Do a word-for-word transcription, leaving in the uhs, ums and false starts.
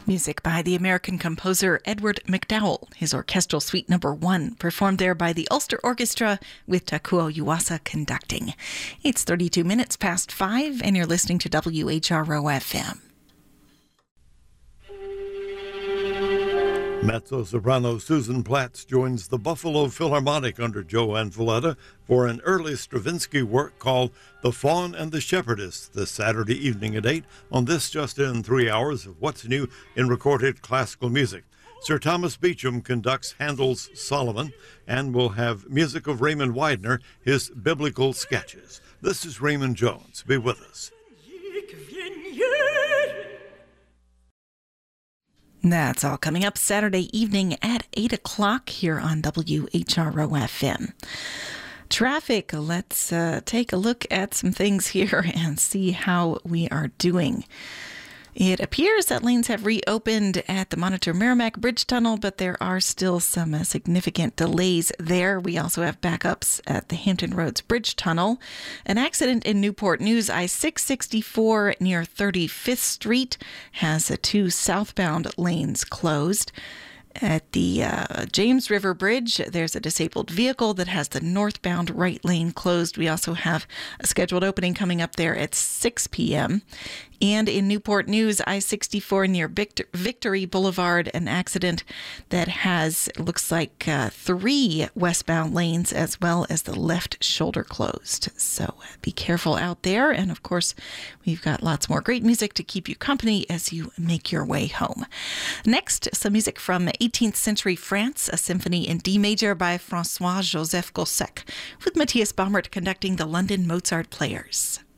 Music by the American composer Edward McDowell, his orchestral suite number one, performed there by the Ulster Orchestra with Takuo Yuasa conducting. It's thirty-two minutes past five, and you're listening to W H R O F M. Mezzo-soprano Susan Platts joins the Buffalo Philharmonic under Joanne Valletta for an early Stravinsky work called The Faun and the Shepherdess this Saturday evening at eight on this just in three hours of what's new in recorded classical music. Sir Thomas Beecham conducts Handel's Solomon and will have music of Raymond Widener, his biblical sketches. This is Raymond Jones. Be with us. That's all coming up Saturday evening at eight o'clock here on W H R O F M. Traffic, let's uh, take a look at some things here and see how we are doing. It appears that lanes have reopened at the Monitor Merrimack Bridge Tunnel, but there are still some uh, significant delays there. We also have backups at the Hampton Roads Bridge Tunnel. An accident in Newport News, I six sixty-four near thirty-fifth Street, has uh, two southbound lanes closed. At the uh, James River Bridge, there's a disabled vehicle that has the northbound right lane closed. We also have a scheduled opening coming up there at six p.m. And in Newport News, I sixty-four near Victor- Victory Boulevard, an accident that has, looks like, uh, three westbound lanes as well as the left shoulder closed. So be careful out there. And of course, we've got lots more great music to keep you company as you make your way home. Next, some music from eighteenth century France, a symphony in D major by Francois Joseph Gossec, with Matthias Baumert conducting the London Mozart Players.